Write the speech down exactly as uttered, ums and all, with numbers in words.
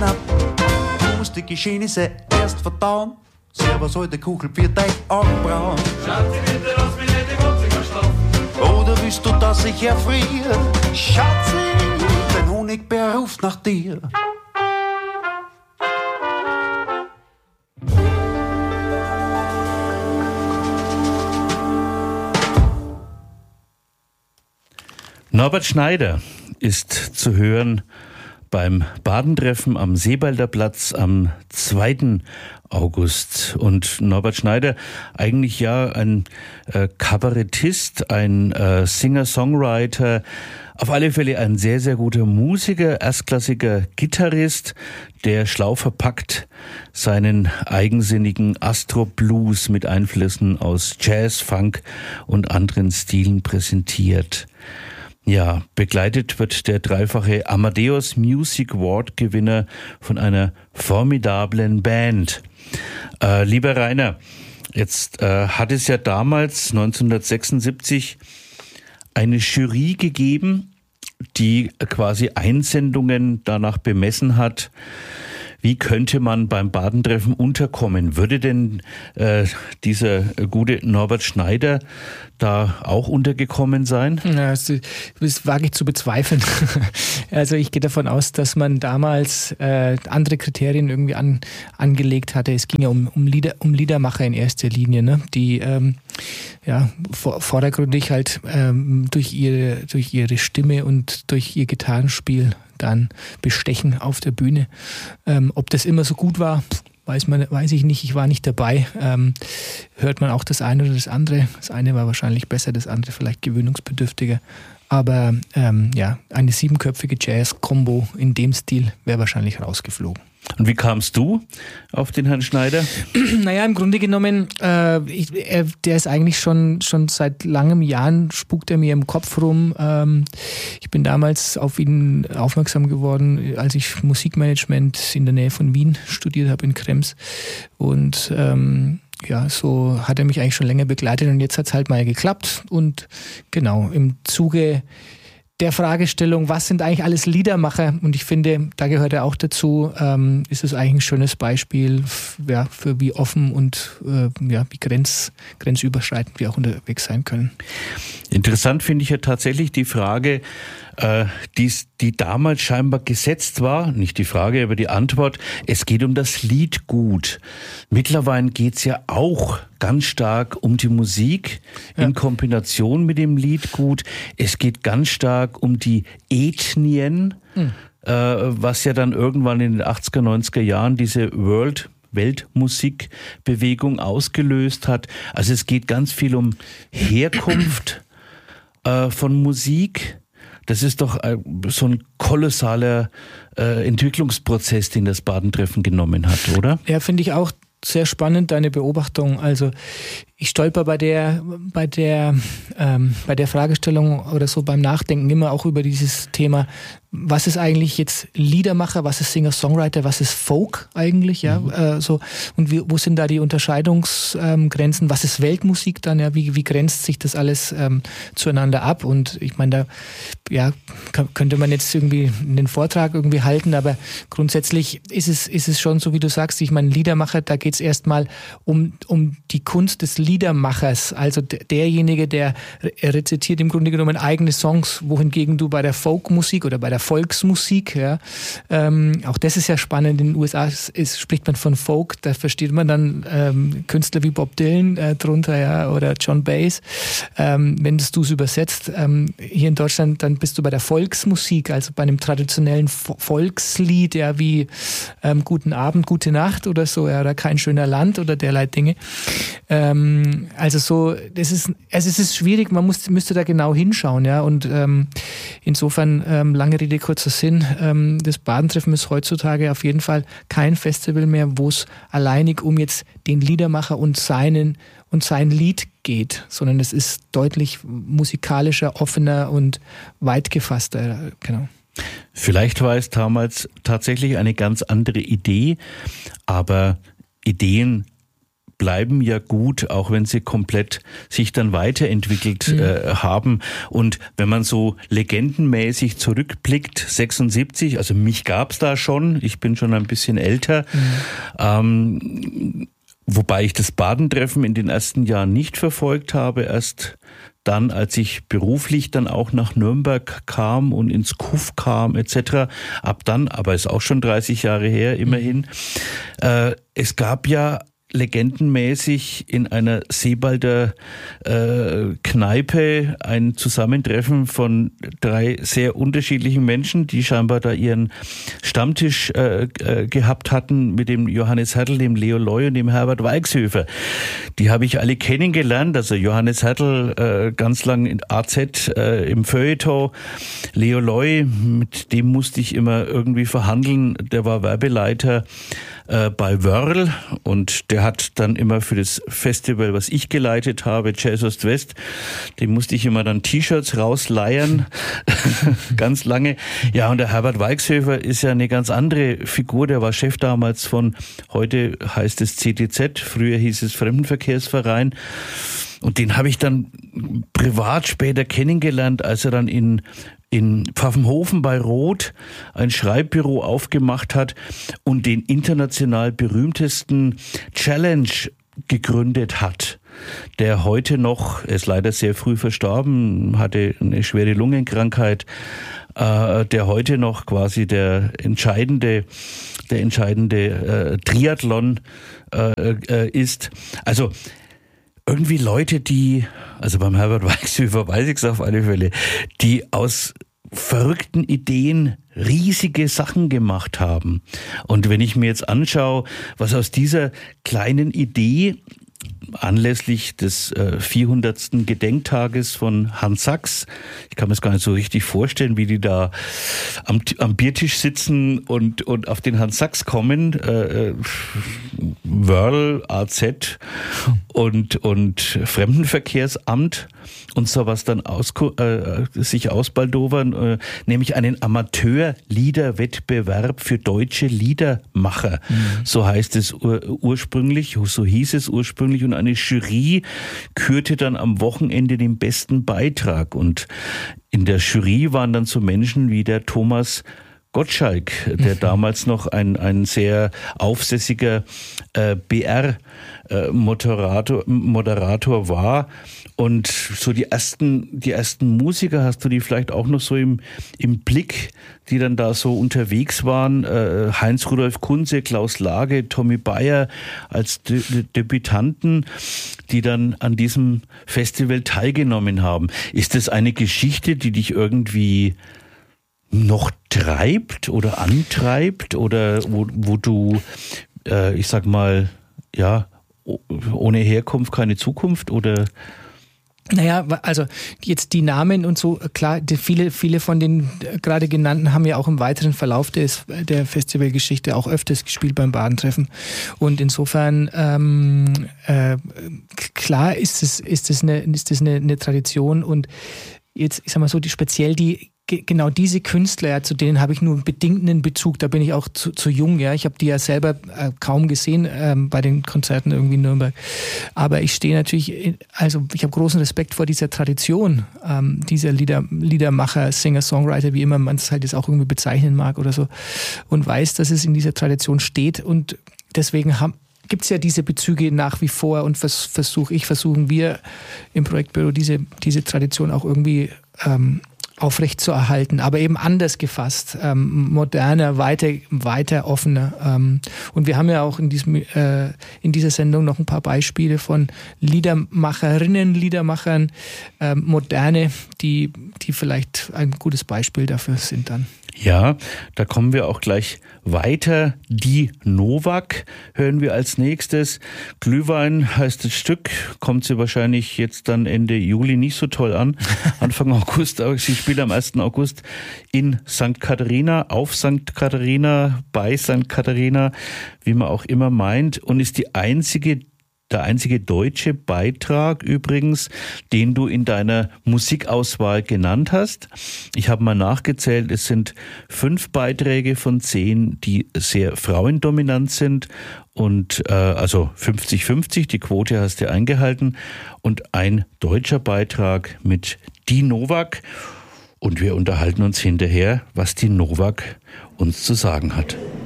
ab. Du musst die Geschehnisse erst verdauen. Selber soll die Kugel für dein Augen brauen. Schatzi, bitte lass mich nicht im Wohnzimmer schlafen. Oder willst du, dass ich erfriere? Schatzi, dein Honigbär ruft nach dir. Norbert Schneider ist zu hören beim Badentreffen am Seebalder Platz am zweiten August. Und Norbert Schneider, eigentlich ja ein äh, Kabarettist, ein äh, Singer-Songwriter, auf alle Fälle ein sehr, sehr guter Musiker, erstklassiger Gitarrist, der schlau verpackt seinen eigensinnigen Astro-Blues mit Einflüssen aus Jazz, Funk und anderen Stilen präsentiert. Ja, begleitet wird der dreifache Amadeus Music Award Gewinner von einer formidablen Band. Äh, lieber Rainer, jetzt äh, hat es ja damals neunzehnhundertsechsundsiebzig eine Jury gegeben, die quasi Einsendungen danach bemessen hat, wie könnte man beim Badentreffen unterkommen? Würde denn äh, dieser gute Norbert Schneider da auch untergekommen sein? Ja, das, das wage ich zu bezweifeln. Also ich gehe davon aus, dass man damals äh, andere Kriterien irgendwie an, angelegt hatte. Es ging ja um, um, Lieder, um Liedermacher in erster Linie, ne? Die ähm, ja, vor, vordergründig halt ähm, durch ihre, durch ihre Stimme und durch ihr Gitarrenspiel dann bestechen auf der Bühne. Ähm, ob das immer so gut war, weiß man, weiß ich nicht. Ich war nicht dabei. Ähm, hört man auch das eine oder das andere. Das eine war wahrscheinlich besser, das andere vielleicht gewöhnungsbedürftiger. Aber ähm, ja, eine siebenköpfige Jazz-Kombo in dem Stil wäre wahrscheinlich rausgeflogen. Und wie kamst du auf den Herrn Schneider? Naja, im Grunde genommen, äh, ich, er, der ist eigentlich schon, schon seit langem Jahren, spukt er mir im Kopf rum. Ähm, ich bin damals auf ihn aufmerksam geworden, als ich Musikmanagement in der Nähe von Wien studiert habe, in Krems. Und ähm, ja, so hat er mich eigentlich schon länger begleitet und jetzt hat es halt mal geklappt. Und genau, im Zuge der Fragestellung, was sind eigentlich alles Liedermacher? Und ich finde, da gehört er auch dazu, ähm, ist es eigentlich ein schönes Beispiel f- ja, für wie offen und äh, ja, wie grenz, grenzüberschreitend wir auch unterwegs sein können. Interessant finde ich ja tatsächlich die Frage, äh, die, die damals scheinbar gesetzt war, nicht die Frage, aber die Antwort, es geht um das Liedgut. Mittlerweile geht's ja auch ganz stark um die Musik in ja. Kombination mit dem Liedgut. Es geht ganz stark um die Ethnien, hm. äh, was ja dann irgendwann in den achtziger, neunziger Jahren diese World Weltmusikbewegung ausgelöst hat. Also es geht ganz viel um Herkunft äh, von Musik. Das ist doch äh, so ein kolossaler äh, Entwicklungsprozess, den das Badentreffen genommen hat, oder? Ja, finde ich auch sehr spannend, deine Beobachtung. Also ich stolper bei der, bei der, ähm, bei der Fragestellung oder so beim Nachdenken immer auch über dieses Thema, was ist eigentlich jetzt Liedermacher, was ist Singer-Songwriter, was ist Folk eigentlich, ja, mhm. äh, so, und wie, wo sind da die Unterscheidungsgrenzen, ähm, was ist Weltmusik dann, ja, wie, wie grenzt sich das alles ähm, zueinander ab? Und ich meine, da, ja, k- könnte man jetzt irgendwie einen Vortrag irgendwie halten, aber grundsätzlich ist es, ist es schon so, wie du sagst, ich meine, Liedermacher, da geht es erstmal um, um die Kunst des Liedermachers, also d- derjenige, der re- rezitiert im Grunde genommen eigene Songs, wohingegen du bei der Folkmusik oder bei der Volksmusik, ja, ähm, auch das ist ja spannend, in den U S A ist, ist, spricht man von Folk, da versteht man dann ähm, Künstler wie Bob Dylan äh, drunter, ja, oder John Baez, ähm, wenn du es übersetzt, ähm, hier in Deutschland, dann bist du bei der Volksmusik, also bei einem traditionellen Vo- Volkslied, ja, wie ähm, Guten Abend, Gute Nacht oder so, ja, oder Kein schöner Land oder derlei Dinge. Ähm, also so, das ist, also es ist schwierig, man muss, müsste da genau hinschauen, ja, und ähm, insofern, ähm, lange Rede, kurzer Sinn, ähm, das Badentreffen ist heutzutage auf jeden Fall kein Festival mehr, wo es alleinig um jetzt den Liedermacher und seinen und sein Lied geht, sondern es ist deutlich musikalischer, offener und weit gefasster, genau. Vielleicht war es damals tatsächlich eine ganz andere Idee, aber Ideen bleiben ja gut, auch wenn sie komplett sich dann weiterentwickelt mhm. äh, haben. Und wenn man so legendenmäßig zurückblickt, sechsundsiebzig, also mich gab's da schon, ich bin schon ein bisschen älter, mhm. ähm, wobei ich das Badentreffen in den ersten Jahren nicht verfolgt habe, erst dann, als ich beruflich dann auch nach Nürnberg kam und ins K U F kam et cetera. Ab dann, aber ist auch schon dreißig Jahre her, immerhin. Äh, es gab ja legendenmäßig in einer Seebalder äh, Kneipe ein Zusammentreffen von drei sehr unterschiedlichen Menschen, die scheinbar da ihren Stammtisch äh, äh, gehabt hatten mit dem Johannes Hertel, dem Leo Loy und dem Herbert Weixhöfer. Die habe ich alle kennengelernt, also Johannes Hertel äh, ganz lang in A Z äh, im Feuilleton, Leo Loy, mit dem musste ich immer irgendwie verhandeln, der war Werbeleiter äh, bei Wörl und der hat dann immer für das Festival, was ich geleitet habe, Jazz Ost-West, dem musste ich immer dann T-Shirts rausleiern, ganz lange. Ja, und der Herbert Weixhöfer ist ja eine ganz andere Figur, der war Chef damals von, heute heißt es C T Z, früher hieß es Fremdenverkehrsverein. Und den habe ich dann privat später kennengelernt, als er dann in in Pfaffenhofen bei Roth ein Schreibbüro aufgemacht hat und den international berühmtesten Challenge gegründet hat, der heute noch, er ist leider sehr früh verstorben, hatte eine schwere Lungenkrankheit, äh, der heute noch quasi der entscheidende, der entscheidende äh, Triathlon äh, äh, ist. Also irgendwie Leute, die, also beim Herbert Weixhöfer weiß ich es auf alle Fälle, die aus verrückten Ideen riesige Sachen gemacht haben. Und wenn ich mir jetzt anschaue, was aus dieser kleinen Idee anlässlich des äh, vierhundertsten Gedenktages von Hans Sachs, ich kann mir das gar nicht so richtig vorstellen, wie die da am, am Biertisch sitzen und, und auf den Hans Sachs kommen, äh, Wörl, A Z und, und Fremdenverkehrsamt und sowas dann aus, äh, sich ausbaldowern, äh, nämlich einen Amateur-Liederwettbewerb für deutsche Liedermacher. Mhm. So heißt es ur- ursprünglich, so hieß es ursprünglich, und eine Jury kürte dann am Wochenende den besten Beitrag. Und in der Jury waren dann so Menschen wie der Thomas Gottschalk, der mhm. damals noch ein, ein sehr aufsässiger äh, B R-Moderator Moderator war. Und so die ersten, die ersten Musiker, hast du die vielleicht auch noch so im, im Blick, die dann da so unterwegs waren? Äh, Heinz-Rudolf Kunze, Klaus Lage, Tommy Bayer als De- De- Debütanten, die dann an diesem Festival teilgenommen haben. Ist das eine Geschichte, die dich irgendwie noch treibt oder antreibt oder wo, wo du, äh, ich sag mal, ja, ohne Herkunft keine Zukunft oder? Naja, also jetzt die Namen und so, klar, die viele, viele von den gerade genannten haben ja auch im weiteren Verlauf des, der Festivalgeschichte auch öfters gespielt beim Badentreffen. Und insofern, ähm, äh, klar ist es, ist es eine, ist es eine, eine Tradition und jetzt, ich sag mal so, die speziell die genau diese Künstler, ja, zu denen habe ich nur einen bedingten Bezug, da bin ich auch zu, zu jung, ja, ich habe die ja selber äh, kaum gesehen ähm, bei den Konzerten irgendwie in Nürnberg, aber ich stehe natürlich, in, also ich habe großen Respekt vor dieser Tradition, ähm, dieser Lieder, Liedermacher, Singer, Songwriter, wie immer man es halt jetzt auch irgendwie bezeichnen mag oder so, und weiß, dass es in dieser Tradition steht und deswegen haben gibt es ja diese Bezüge nach wie vor und vers- versuch, ich versuchen wir im Projektbüro diese, diese Tradition auch irgendwie ähm, aufrecht zu erhalten, aber eben anders gefasst, ähm, moderner, weiter, weiter offener. Ähm, und wir haben ja auch in diesem, äh, in dieser Sendung noch ein paar Beispiele von Liedermacherinnen, Liedermachern, ähm, moderne, die, die vielleicht ein gutes Beispiel dafür sind dann. Ja, da kommen wir auch gleich weiter. Die Novak hören wir als nächstes. Glühwein heißt das Stück, kommt sie wahrscheinlich jetzt dann Ende Juli nicht so toll an, Anfang August, aber sie spielt am ersten August in Sankt Katharina, auf Sankt Katharina, bei Sankt Katharina, wie man auch immer meint, und ist die einzige der einzige deutsche Beitrag übrigens, den du in deiner Musikauswahl genannt hast. Ich habe mal nachgezählt, es sind fünf Beiträge von zehn, die sehr frauendominant sind und äh, also fünfzig fünfzig, die Quote hast du eingehalten und ein deutscher Beitrag mit Die Novak. Und wir unterhalten uns hinterher, was die Novak uns zu sagen hat.